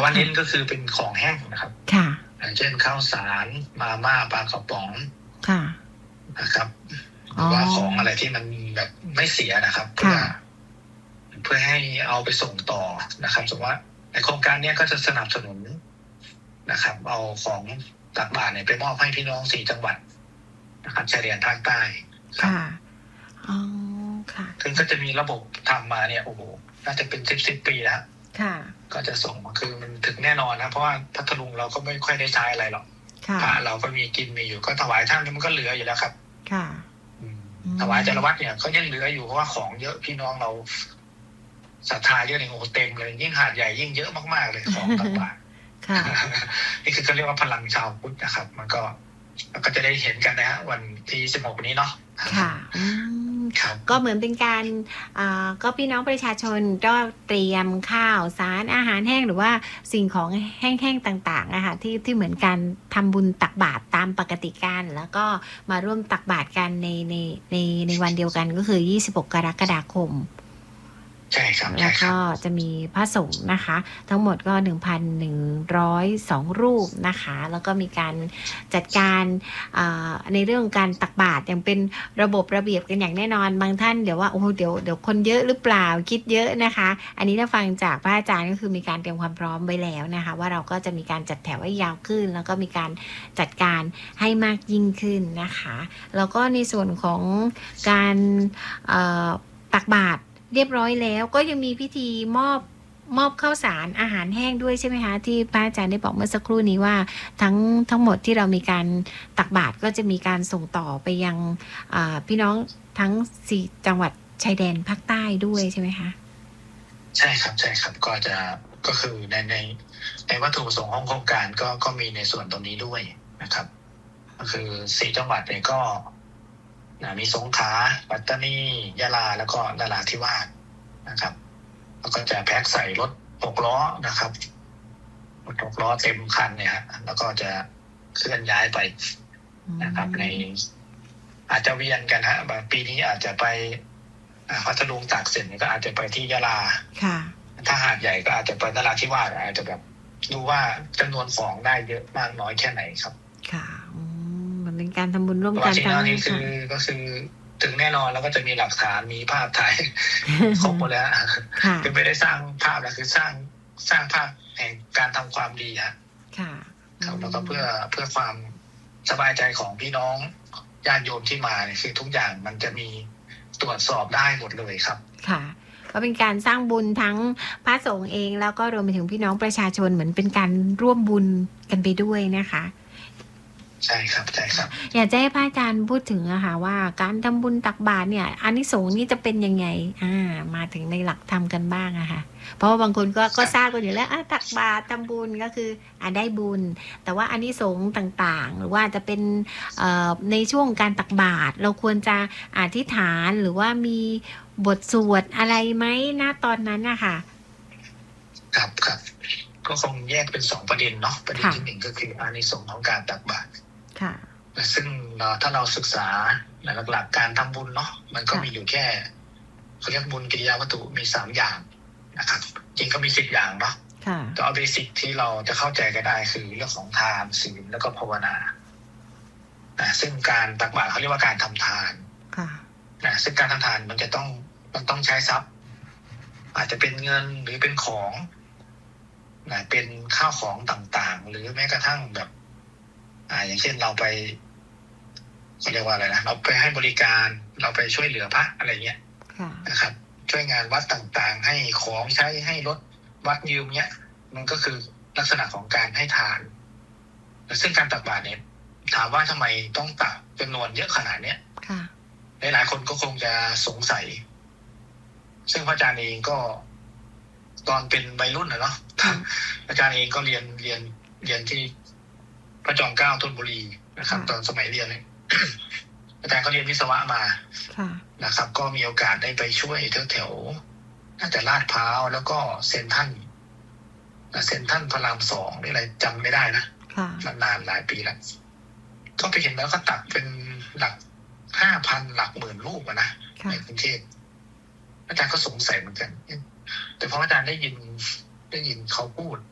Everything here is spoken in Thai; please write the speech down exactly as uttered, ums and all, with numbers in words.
ว่าเน้นก็คือเป็นของแห้งนะครับค่ะอย่างเช่นข้าวสารมาม่าปลากระป๋องค่ะนะครับหรือว่าของอะไรที่มันแบบไม่เสียนะครับเพื่อเพื่อให้เอาไปส่งต่อนะครับสมมติว่าในโครงการนี้ก็จะสนับสนุนนะครับเอาของตักบาตรเนี่ยไปมอบให้พี่น้องสี่จังหวัดนะครับชายแดนภาคใต้ค่ะอ๋อค่ะซึ่งก็จะมีระบบทำมาเนี่ยโอ้โหน่าจะเป็นสิบสิบปีแล้วค่ะก็จะส่งมาคือมันถึงแน่นอนนะเพราะว่าพัทลุงเราก็ไม่ค่อยได้ใช้อะไรหรอกพระเราก็มีกินมีอยู่ก็ถวายท่านมันก็เหลืออยู่แล้วครับค่ะถวายจารวัตเนี่ยก็ยังเหลืออยู่เพราะว่าของเยอะพี่น้องเราศรัทธาเยอะในโอ้เต็มเลยยิ่งหาดใหญ่ยิ่งเยอะมากๆเลยของตักบาตรนี่คือเขาเรียกว่าพลังชาวพุทธนะครับมันก็ก็จะได้เห็นกันนะฮะวันที่สิบหกนี้เนาะค่ะก็เหมือนเป็นการก็พี่น้องประชาชนก็เตรียมข้าวสารอาหารแห้งหรือว่าสิ่งของแห้งๆต่างๆนะคะที่ที่เหมือนการทำบุญตักบาตรตามปกติกันแล้วก็มาร่วมตักบาตรกันในในในในวันเดียวกันก็คือยี่สิบหกกรกฎาคมใช่ครับแล้วก็จะมีพระสงฆ์นะคะทั้งหมดก็ หนึ่งพันหนึ่งร้อยสอง รูปนะคะแล้วก็มีการจัดการในเรื่องการตักบาตรอย่างเป็นระบบระเบียบกันอย่างแน่นอนบางท่านเดี๋ยวว่าโอ้เดี๋ยวเดี๋ยวคนเยอะหรือเปล่าคิดเยอะนะคะอันนี้ถ้าฟังจากพระอาจารย์ก็คือมีการเตรียมความพร้อมไว้แล้วนะคะว่าเราก็จะมีการจัดแถวให้ยาวขึ้นแล้วก็มีการจัดการให้มากยิ่งขึ้นนะคะแล้วก็ในส่วนของการตักบาตรเรียบร้อยแล้วก็ยังมีพิธีมอบมอบข้าวสารอาหารแห้งด้วยใช่ไหมคะที่พระอาจารย์ได้บอกเมื่อสักครู่นี้ว่าทั้งทั้งหมดที่เรามีการตักบาตรก็จะมีการส่งต่อไปยังพี่น้องทั้งสี่จังหวัดชายแดนภาคใต้ด้วยใช่ไหมคะใช่ครับใช่ครับก็จะก็คือในในในวัตถุประสงค์ของโครงการก็ก็มีในส่วนตรงนี้ด้วยนะครับก็คือสี่จังหวัดเนี่ยก็มีสงขลาปัตตานียะลาแล้วก็นราธิวาสนะครับแล้วก็จะแพ็คใส่รถหกล้อนะครับรถหกล้อเต็มคันเนี่ยฮะแล้วก็จะเคลื่อนย้ายไปนะครับในอาจจะเวียนกันฮะบางปีนี้อาจจะไปพัทลุงตากเสร็จก็อาจจะไปที่ยะลาถ้าหาดใหญ่ก็อาจจะไปนราธิวาสอาจจะแบบดูว่าจำนวนของได้เยอะมากน้อยแค่ไหนครับค่ะมันเป็นการทำบุญร่วมกันทั้งนี้คือก็คือถึงแน่นอนแล้วก็จะมีหลักฐานมีภาพถ่ายครบหมดแล้วคือไม่ได้สร้างภาพแล้วคือสร้างสร้างภาพแห่งการทำความดีฮะค่ะครับแล้วก็เพื่อเพื่อความสบายใจของพี่น้องญาติโยมที่มาเนี่ยคือทุกอย่างมันจะมีตรวจสอบได้หมดเลยครับค่ะก็เป็นการสร้างบุญทั้งพระสงฆ์เองแล้วก็รวมไปถึงพี่น้องประชาชนเหมือนเป็นการร่วมบุญกันไปด้วยนะคะใช่ครับใช่ครับอยากจะให้พระอาจารย์พูดถึงอะค่ะว่าการทำบุญตักบาตรเนี่ยอานิสงส์นี่จะเป็นยังไงอ่ามาถึงในหลักธรรมกันบ้างอะค่ะเพราะว่าบางคนก็ก็ทราบกันอยู่แล้วอ่ะตักบาตรทำบุญก็คืออ่าได้บุญแต่ว่าอานิสงส์ต่างๆหรือว่าจะเป็นเอ่อในช่วงการตักบาตรเราควรจะอธิษฐานหรือว่ามีบทสวดอะไรไหมณตอนนั้นอะค่ะครับครับก็คงแยกเป็นสองประเด็นเนาะประเด็นที่หนึ่งก็คืออานิสงส์ของการตักบาตรซึ่งถ้าเราศึกษาหลักๆการทำบุญเนาะมันก็มีอยู่แค่เขาเรียกบุญกิริยาวัตถุมีสามอย่างนะครับจริงก็มีสิบอย่างเนาะแต่เอาเบสิกที่เราจะเข้าใจกันได้คือเรื่องของทานศีลแล้วก็ภาวนาซึ่งการตักบาตรเขาเรียกว่าการทำทานนะซึ่งการทำทานมันจะต้องมันต้องใช้ทรัพย์อาจจะเป็นเงินหรือเป็นของนะเป็นข้าวของต่างๆหรือแม้กระทั่งแบบอ่าอย่างเช่นเราไปเขาเรียกว่าอะไรนะเราไปให้บริการเราไปช่วยเหลือพระอะไรเงี้ยนะครับช่วยงานวัดต่างๆให้ของใช้ให้รถวัดยืมเนี้ยมันก็คือลักษณะของการให้ทานซึ่งการตักบาตรเนี่ยถามว่าทำไมต้องตักจำนวนเยอะขนาดเนี้ยหลายๆคนก็คงจะสงสัยซึ่งพระอาจารย์เองก็ตอนเป็นวัยรุ่นนะเนาะอาจารย์เองก็เรียนเรียนเรียนที่พระจอมเกล้าธนบุรีนะครับตอนสมัยเรียนเนี่ยอาจารย์ก็เรียนวิศวะมานะครับก็มีโอกาสได้ไปช่วยแถวแถวน่าจะลาดพร้าวแล้วก็เซ็นทรัลเซ็นทรัลพระรามสองนี่อะไรจำไม่ได้นะนานหลายปีแล้วก็ไปเห็นแล้วก็ตักเป็นหลักห้าพันหลักหมื่นรูปนะในกรุงเทพอาจารย์ก็สงสัยเหมือนกันแต่พออาจารย์ได้ยินได้ยินเขาพูด